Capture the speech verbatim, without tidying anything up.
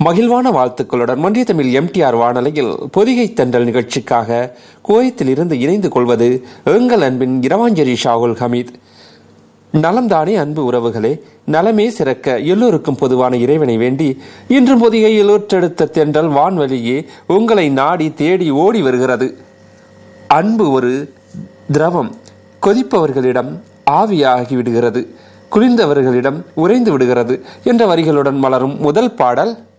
மகிழ்வான வாழ்த்துக்களுடன் மன்றிய தமிழ் எம்டிஆர் வானொலியில் பொதிகை தென்றல் நிகழ்ச்சிக்காக குவைத்தில் இருந்து இணைந்து கொள்வது எங்கள் அன்பின் இரவாஞ்சலி ஷாகுல் ஹமீத். நலம்தானே அன்பு உறவுகளே, நலமே சிறக்க எல்லோருக்கும் பொதுவான இறைவனை வேண்டி இன்றும் பொதிகையில் ஊற்றெடுத்த தென்றல் வான்வழியே உங்களை நாடி தேடி ஓடி வருகிறது. அன்பு ஒரு திரவம், கொதிப்பவர்களிடம் ஆவியாகி விடுகிறது, குளிர்ந்தவர்களிடம் உறைந்து விடுகிறது என்ற வரிகளுடன் மலரும் முதல் பாடல்